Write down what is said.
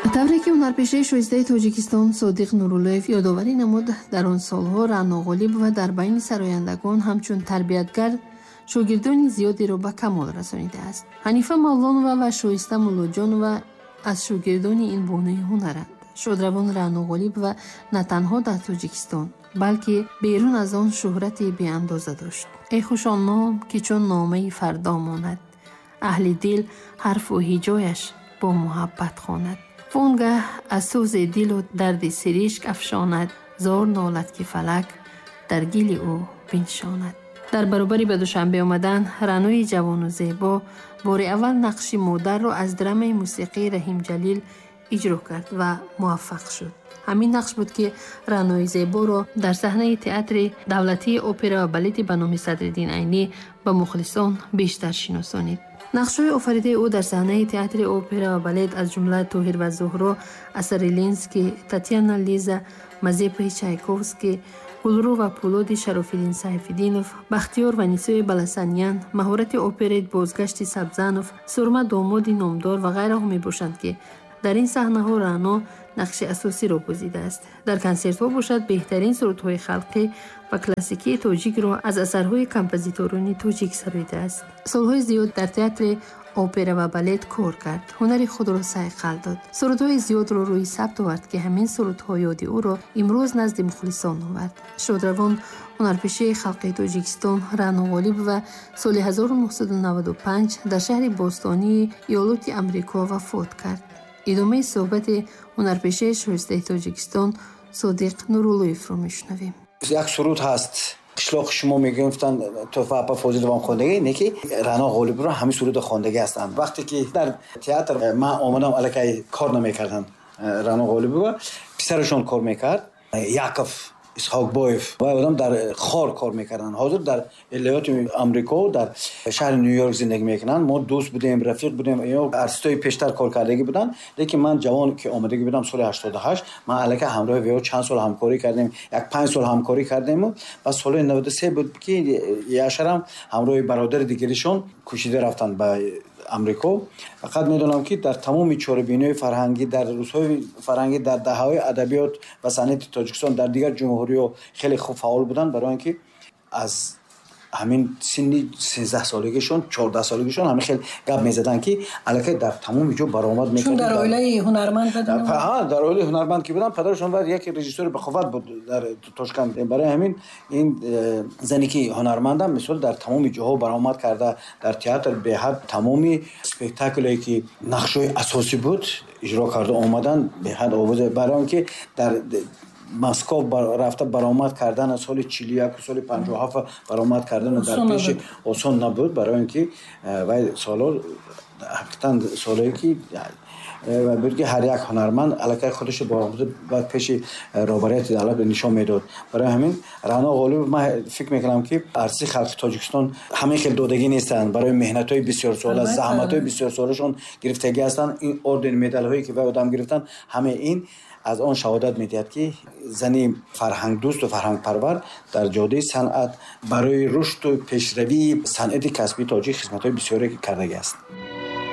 тавре ки ҳунарпешаи шоистаи тоҷикистон Содиқ Нуруллоев ёдоварӣ намуд, дар он солҳо Раъно Ғолибова дар байни сарояндагон ҳамчун тарбиятгар шогирдони зиёдеро ба камол расонидааст. Ҳанифа Мавлонова ва Шоиста Муллоҷонова аз шогирдони ин бонуи ҳунаранд. Шодравон Раъно Ғолибова на танҳо дар Тоҷикистон, балки берун аз он шӯҳрати беандоза дошт. Эй хушон ном, ки чун номаи фардо монад, аҳли дил ҳарфу ҳиҷояш бо муҳаббат хонад. Вонгаҳ аз сӯзе дилу дарди сиришк афшонад, зор нолад ки фалак дар гили ӯ биншонад. дар баробари ба душанбе омадан Раънои ҷавону зебо бори аввал нақши модарро аз драмаи мусиқии Раҳим Ҷалил иҷро кард ва муваффақ шуд. ҳамин нақш буд ки Раънои зеборо дар саҳнаи театри давлатии опера ва балети ба номи Садриддин Айнӣ ба мухлисон бештар шиносонид. нақшҳои офаридаи ӯ дар саҳнаи театри опера ва балет аз ҷумла Тоҳир ва Зуҳро асари Ленский, Татьяна Лиза, Мазепаи Чайковский, Гулрӯ ва Пулоди Шарофиддин Сайфиддинов, Бахтиёр ва Нисои Баласанян, маҳорати операи Бозгашти Сабзанов, Сурма домоди номдор ва ғайраҳо мебошанд, ки дар ин саҳнаҳо Раъно нақши асосиро гузидааст. дар консертҳо бошад беҳтарин сурудҳои халқӣ ва классикии тоҷикро аз асарҳои композиторони тоҷик сародидааст. солҳои зиёд дар театри опера ва балет кор кард. ҳунари худро сайқал дод. сурудҳои зиёдро рӯи сабт овард, ки ҳамин сурудҳо ёди ӯро имрӯз назди мухлисон овард. шодравон ҳунарпешаи халқи Тоҷикистон Раъно Ғолибова соли 1995 дар шаҳри бостонии иёлоти Амрико вафот кард. идомаи суҳбати ҳунарпешаи шоистаи Тоҷикистон Содиқ Нуруллоевро мешунавем. як суруд ҳаст. қишлоқи шумо мегуфтан Тоҳфа Апа Фозиловам хондагӣ, не ки Раъно Ғолибова ҳамин суруда хондагӣ ҳастанд. вақте ки дар театр ман омадам, аллакай кор намекарданд. Раъно Ғолибова писарашон кор мекард, Яков Исҳоқбоев ва одам дар хор кор мекарданд. ҳозир дар иёлоти Амрико дар шаҳри Нью-Йорк зиндагӣ мекунанд. мо дӯст будем, рафиқ будем. артистои пештар кор кардагӣ буданд, лекин ман ҷавон ки омадагӣ будам соли 88 ман аллакай ҳамроҳи веё чанд сол ҳамкорӣ кардем, як 5 сол ҳамкорӣ кардем. ва соли 93 буд ки яшарам ҳамроҳи бародари дигаришон кӯчида рафтанд ба Амрико. фақат медонам ки дар тамоми чорабиниҳои фарҳангӣ, дар рӯзҳои фарҳангӣ, дар даҳаҳои адабиёт ва санъати Тоҷикистон, дар дигар ҷумҳуриҳо хеле хуб фаъол буданд, барои ин ки аз ҳамин синни 13 солигишон 14 солигишон ҳамин хел гап мезаданд ки аллакай дар тамоми ҷо баромад мекарданд. дар оилаи ҳунарманд буданд. дар оилаи ҳунарманд ки буданд. падарашон ва як режиссёри бахувват буд дар Тошкент. барои ҳамин ин зане ки ҳунармандам мисол дар тамоми ҷоҳо баромад карда, дар театр беҳад тамоми спектакле ки нақшҳои асосӣ буд иҷро карда омаданд. беҳад овоз, барои ин ки дар Москов рафта баромад кардан соли 41 соли 57 баромад кардан дар пеши осон набуд, барои ин ки вай соло ҳақиқатан солое ки буд ки ҳар як ҳунарманд аллакай худашро ба пеши роҳбарияти давлат нишон медод. барои ҳамин Раъно Ғолибов ман фикр мекунам ки артисти халқи Тоҷикистон ҳамин хел додагӣ нестанд. барои меҳнатҳои бисёрсола, заҳматҳои бисёрсолашон гирифтагӣ ҳастанд. ин орден медалҳое ки вай одам гирифтанд, ҳамаи ин аз он шаҳодат медиҳад ки зани фарҳангдӯсту фарҳангпарвар дар ҷодаи санъат барои рушду пешравии санъати касби тоҷик хизматҳои бисёре кардагӣ аст.